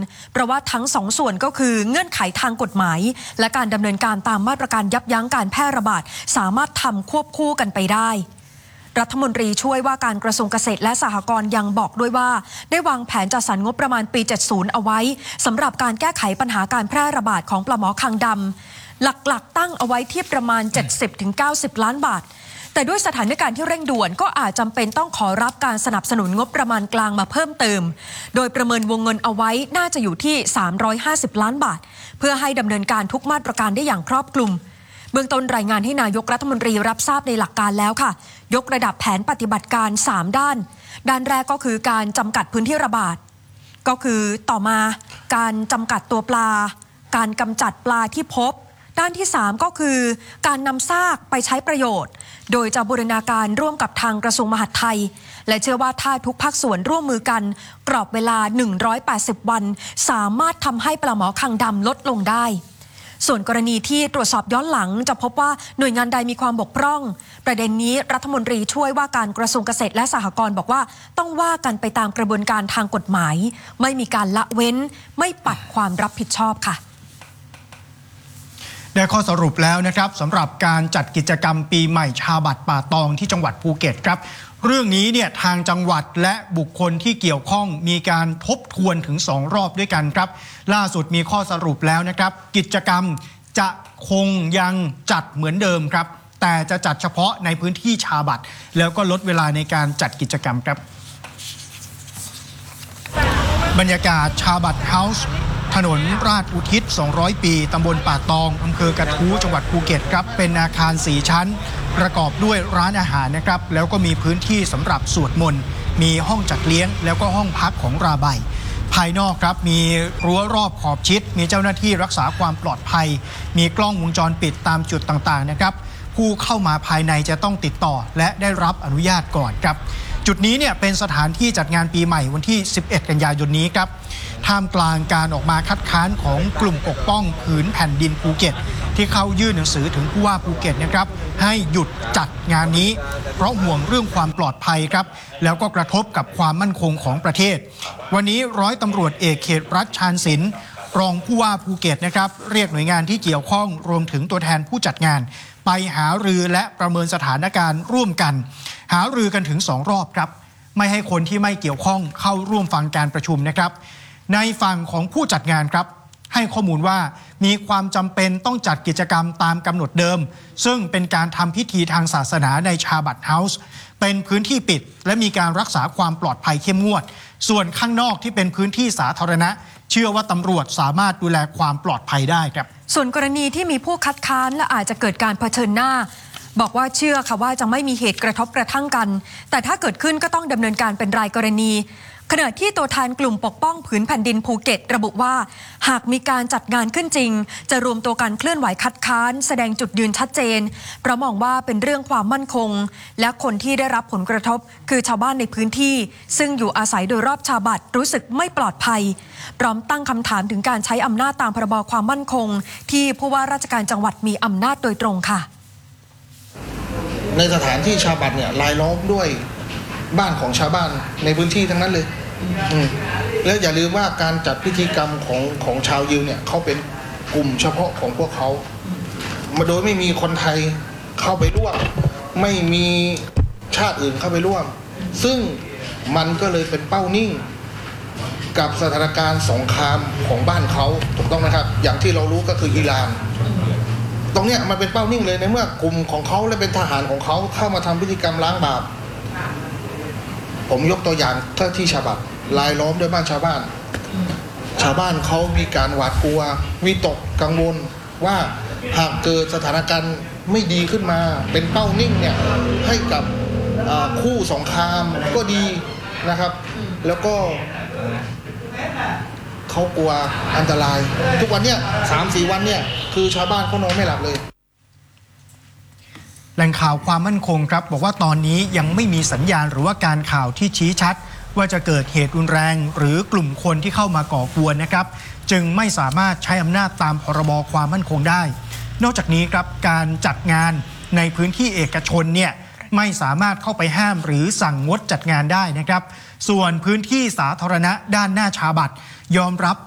เพราะว่าทั้งสองส่วนก็คือเงื่อนไขทางกฎหมายและการดำเนินการตามมาตรการยับยั้งการแพร่ระบาดสามารถทำควบคู่กันไปได้รัฐมนตรีช่วยว่าการกระทรวงเกษตรและสหกรณ์ยังบอกด้วยว่าได้วางแผนจัดสรรงบประมาณปี 70 เอาไว้สำหรับการแก้ไขปัญหาการแพร่ระบาดของปลาหมอคางดำหลักๆตั้งเอาไว้ที่ประมาณ 70-90 ล้านบาทแต่ด้วยสถานการณ์ที่เร่งด่วนก็อาจจำเป็นต้องขอรับการสนับสนุนงบประมาณกลางมาเพิ่มเติมโดยประเมินวงเงินเอาไว้น่าจะอยู่ที่350 ล้านบาทเพื่อให้ดำเนินการทุกมาตรการได้อย่างครอบคลุมเบื้องต้นรายงานให้นายกรัฐมนตรีรับทราบในหลักการแล้วค่ะยกระดับแผนปฏิบัติการ3ด้านแรกก็คือการจำกัดพื้นที่ระบาดก็คือต่อมาการจำกัดตัวปลาการกำจัดปลาที่พบด้านที่3ก็คือการนำซากไปใช้ประโยชน์โดยจะบูรณาการร่วมกับทางกระทรวงมหาดไทยและเชื่อว่าถ้าทุกภาคส่วนร่วมมือกันกรอบเวลา180วันสามารถทำให้ปลาหมอคางดำลดลงได้ส่วนกรณีที่ตรวจสอบย้อนหลังจะพบว่าหน่วยงานใดมีความบกพร่องประเด็นนี้รัฐมนตรีช่วยว่าการกระทรวงเกษตรและสหกรณ์บอกว่าต้องว่ากันไปตามกระบวนการทางกฎหมายไม่มีการละเว้นไม่ปัดความรับผิดชอบค่ะได้ข้อสรุปแล้วนะครับสำหรับการจัดกิจกรรมปีใหม่ชาบัดป่าตองที่จังหวัดภูเก็ตครับเรื่องนี้เนี่ยทางจังหวัดและบุคคลที่เกี่ยวข้องมีการทบทวนถึง2รอบด้วยกันครับล่าสุดมีข้อสรุปแล้วนะครับกิจกรรมจะคงยังจัดเหมือนเดิมครับแต่จะจัดเฉพาะในพื้นที่ชาบัดแล้วก็ลดเวลาในการจัดกิจกรรมครับบรรยากาศชาบัดเฮาส์ถนนราชอุทิศ200ปีตำบลป่าตองอำเภอกระทู้จังหวัดภูเก็ตครับเป็นอาคาร4ชั้นประกอบด้วยร้านอาหารนะครับแล้วก็มีพื้นที่สำหรับสวดมนต์มีห้องจัดเลี้ยงแล้วก็ห้องพักของราไบภายนอกครับมีรั้วรอบขอบชิดมีเจ้าหน้าที่รักษาความปลอดภัยมีกล้องวงจรปิดตามจุดต่างๆนะครับผู้เข้ามาภายในจะต้องติดต่อและได้รับอนุญาตก่อนครับจุดนี้เนี่ยเป็นสถานที่จัดงานปีใหม่วันที่11กันยายนนี้ครับท่ามกลางการออกมาคัดค้านของกลุ่มปกป้องผืนแผ่นดินภูเก็ตที่เข้ายื่นหนังสือถึงผู้ว่าภูเก็ตนะครับให้หยุดจัดงานนี้เพราะห่วงเรื่องความปลอดภัยครับแล้วก็กระทบกับความมั่นคงของประเทศวันนี้ร้อยตำรวจเอกเขตรัฐชาญศิลป์รองผู้ว่าภูเก็ตนะครับเรียกหน่วยงานที่เกี่ยวข้องรวมถึงตัวแทนผู้จัดงานไปหารือและประเมินสถานการณ์ร่วมกันหารือกันถึง2รอบครับไม่ให้คนที่ไม่เกี่ยวข้องเข้าร่วมฟังการประชุมนะครับในฝั่งของผู้จัดงานครับให้ข้อมูลว่ามีความจำเป็นต้องจัดกิจกรรมตามกำหนดเดิมซึ่งเป็นการทำพิธีทางศาสนาในชาบัดเฮาส์เป็นพื้นที่ปิดและมีการรักษาความปลอดภัยเข้มงวดส่วนข้างนอกที่เป็นพื้นที่สาธารณะเชื่อว่าตำรวจสามารถดูแลความปลอดภัยได้ครับส่วนกรณีที่มีผู้คัดค้านและอาจจะเกิดการเผชิญหน้าบอกว่าเชื่อค่ะว่าจะไม่มีเหตุกระทบกระทั่งกันแต่ถ้าเกิดขึ้นก็ต้องดำเนินการเป็นรายกรณีขณะที่ตัวแทนกลุ่มปกป้องผืนแผ่นดินภูเก็ตระบุว่าหากมีการจัดงานขึ้นจริงจะรวมตัวกันเคลื่อนไหวคัดค้านแสดงจุดยืนชัดเจนเพราะมองว่าเป็นเรื่องความมั่นคงและคนที่ได้รับผลกระทบคือชาวบ้านในพื้นที่ซึ่งอยู่อาศัยโดยรอบชาบัดรู้สึกไม่ปลอดภัยพร้อมตั้งคำถามถึงการใช้อำนาจตามพรบความมั่นคงที่ผู้ว่าราชการจังหวัดมีอำนาจโดยตรงค่ะในสถานที่ชาบัดเนี่ยรายล้อมด้วยบ้านของชาวบ้านในพื้นที่ทั้งนั้นเลยแล้วอย่าลืมว่าการจัดพิธีกรรมของชาวยิวเนี่ยเขาเป็นกลุ่มเฉพาะของพวกเขามาโดยไม่มีคนไทยเข้าไปร่วมไม่มีชาติอื่นเข้าไปร่วมซึ่งมันก็เลยเป็นเป้านิ่งกับสถานการณ์สงครามของบ้านเขาถูกต้องนะครับอย่างที่เรารู้ก็คืออิหร่านตรงเนี้ยมันเป็นเป้านิ่งเลยในเมื่อกลุ่มของเขาและเป็นทหารของเขาเข้ามาทำพิธีกรรมล้างบาปผมยกตัวอย่างที่ชาบัดรายล้อมด้วยบ้านชาวบ้านเขามีการหวาดกลัววิตกกังวลว่าหากเกิดสถานการณ์ไม่ดีขึ้นมาเป็นเป้านิ่งเนี่ยให้กับคู่สงครามก็ดีนะครับแล้วก็เขากลัวอันตรายทุกวันเนี่ย 3-4 วันเนี่ยคือชาวบ้านเขานอนไม่หลับเลยแหล่งข่าวความมั่นคงครับบอกว่าตอนนี้ยังไม่มีสัญญาณหรือว่าการข่าวที่ชี้ชัดว่าจะเกิดเหตุรุนแรงหรือกลุ่มคนที่เข้ามาก่อกวนนะครับจึงไม่สามารถใช้อำนาจตามพรบความมั่นคงได้นอกจากนี้ครับการจัดงานในพื้นที่เอกชนเนี่ยไม่สามารถเข้าไปห้ามหรือสั่งงดจัดงานได้นะครับส่วนพื้นที่สาธารณะด้านหน้าชาบัดยอมรับ